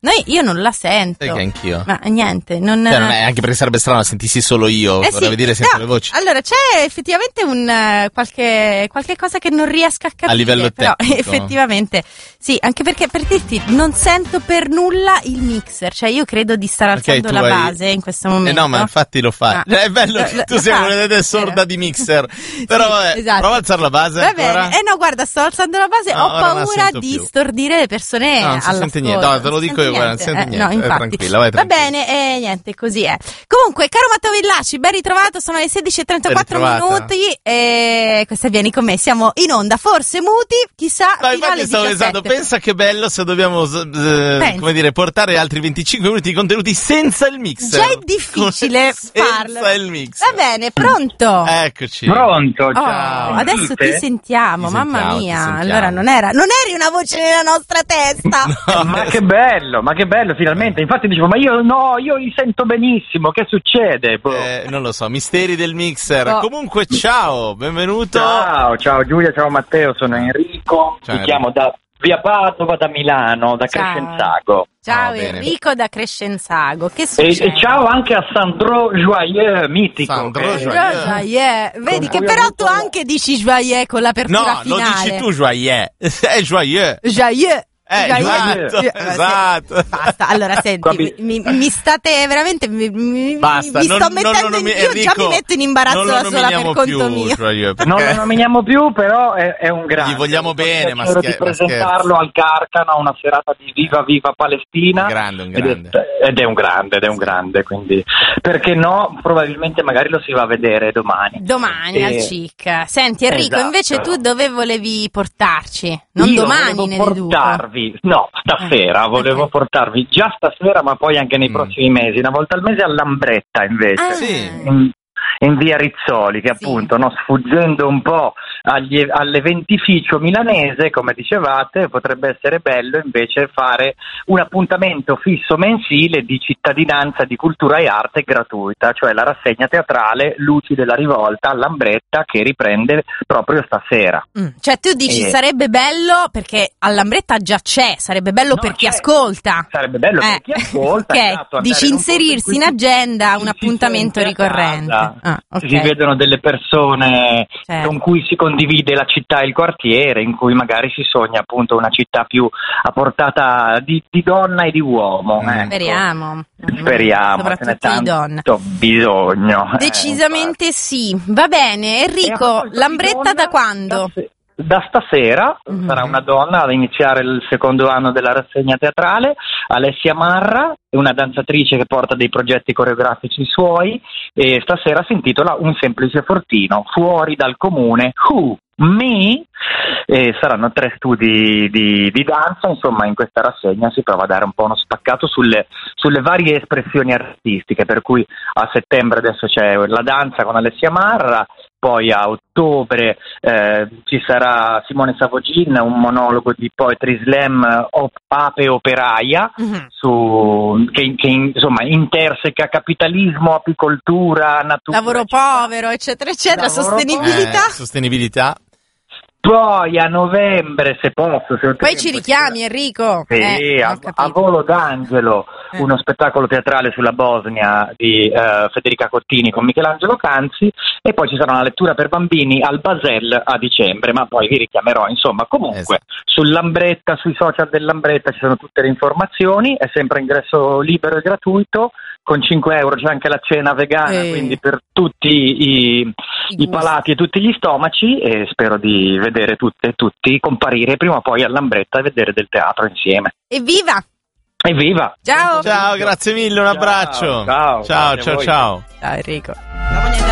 Io non la sento. Sai che anch'io. Ma niente, non non è, anche perché sarebbe strano sentissi solo io, vorrei vedere sempre le voci. Allora, c'è effettivamente qualche cosa che non riesco a capire. A livello però, tecnico. effettivamente, sì, anche perché per dirti, non sento per nulla il mixer, cioè io credo di stare alzando la base in questo momento. No, ma infatti lo fai. È bello che tu sia una sorda di mixer. Però vabbè, esatto. prova a alzare la base. Va ancora. bene. No, guarda, sto alzando la base, ho paura di stordire le persone. No, non si sente niente. No, te lo dico io, guarda, non si sente niente. No, infatti. Tranquilla, vai tranquilla. Va bene, niente, così è. Comunque, caro Matteo Villaci, ben ritrovato, sono le 16:34 minuti e questa Vieni con me, siamo in onda, forse muti, chissà, No, fino alle infatti stavo 17. pensando, pensa che bello se dobbiamo come dire, portare altri 25 minuti di contenuti senza il mixer. Già è difficile farlo. Senza il mixer. Va bene, pronto? Eccoci. Pronto, ciao. Adesso ti sentiamo, mamma ti mia. sentiamo. Allora non eri una voce nella nostra testa. No, Ma che bello, finalmente. Infatti dicevo, ma io li sento benissimo, che succede? non lo so, misteri del mixer. Oh. Comunque, ciao, benvenuto. Ciao Giulia, ciao Matteo, sono Enrico, Ciao, ti chiamo da via Padova, da Milano, da Ciao. Crescenzago. Ciao bene. Enrico da Crescenzago, che succede? E ciao anche a Sandro Joyeux, mitico. Sandro che- Joyeux. Joyeux. Vedi Con che cui però ho avuto- tu anche dici Joyeux con l'apertura No, lo finale. dici tu, Joyeux. È Joyeux. Joyeux. Esatto, esatto. Basta, allora senti, mi state veramente mi Basta, sto mettendo io Enrico, già mi metto in imbarazzo non lo da sola per nominiamo conto più, mio. Joyeux, perché Non lo nominiamo più, però è un grande. Gli vogliamo bene, ma spero di scherzo. presentarlo al Carcano a una serata di Viva Palestina. Un grande. Ed è un grande, quindi perché no, probabilmente magari lo si va a vedere domani. Domani al CIC. Senti Enrico, Esatto. invece tu dove volevi portarci? Non Io domani volevo ne deduco. portarvi, no, stasera, volevo ok. portarvi già stasera, ma poi anche nei prossimi mesi, una volta al mese a Lambretta invece. Ah. Sì. In via Rizzoli, che Sì. appunto, no, sfuggendo un po' all'eventificio milanese, come dicevate, potrebbe essere bello invece fare un appuntamento fisso mensile di cittadinanza, di cultura e arte gratuita, cioè la rassegna teatrale Luci della Rivolta a Lambretta, che riprende proprio stasera. Cioè tu dici sarebbe bello perché a Lambretta già c'è, sarebbe bello No, per chi c'è. ascolta. Sarebbe bello per chi ascolta. Ok, esatto, andare dici in un posto inserirsi in cui agenda un si appuntamento sente a ricorrente. casa, Ok. si vedono delle persone Certo. con cui si condivide la città e il quartiere, in cui magari si sogna appunto una città più a portata di donna e di uomo. Ecco. Speriamo. Speriamo, ce n'è Soprattutto di donna. tanto bisogno. Decisamente sì. Va bene, E a Enrico, proposito di Lambretta donna, da quando? Da stasera sarà una donna ad iniziare il secondo anno della rassegna teatrale, Alessia Marra, è una danzatrice che porta dei progetti coreografici suoi e stasera si intitola Un semplice fortino, fuori dal comune, Who? Me? E saranno 3 studi di danza, insomma in questa rassegna si prova a dare un po' uno spaccato sulle varie espressioni artistiche, per cui a settembre adesso c'è la danza con Alessia Marra, poi a ottobre ci sarà Simone Savogin, un monologo di Poetry Slam Ape Operaia, che insomma interseca capitalismo, apicoltura, natura. Lavoro povero, eccetera, eccetera, Lavoro sostenibilità. Poi a novembre, se posso, se ho Poi tempo, ci richiami, Enrico. Sì, ho a capito. Volo d'Angelo, uno spettacolo teatrale sulla Bosnia di Federica Cottini con Michelangelo Canzi, e poi ci sarà una lettura per bambini al Basel a dicembre, ma poi vi richiamerò. Insomma, comunque, sul Lambretta, sui social del Lambretta ci sono tutte le informazioni, è sempre ingresso libero e gratuito, con 5 euro c'è anche la cena vegana, quindi per tutti i palati e tutti gli stomaci, e spero di vedere tutte e tutti comparire prima o poi al Lambretta e vedere del teatro insieme. Evviva! Evviva! Ciao! Ciao, grazie mille, un abbraccio. Ciao. Ciao, Grazie a voi. ciao. Ciao Enrico.